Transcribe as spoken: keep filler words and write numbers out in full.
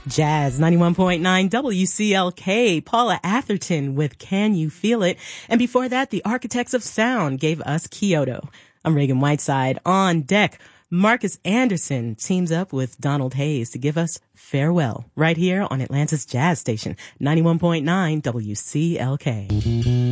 Jazz ninety-one point nine W C L K, Paula Atherton with Can You Feel It? And before that, the Architects of Sound gave us Kyoto. I'm Reagan Whiteside. On deck, Marcus Anderson teams up with Donald Hayes to give us Farewell right here on Atlanta's Jazz Station, ninety-one point nine W C L K.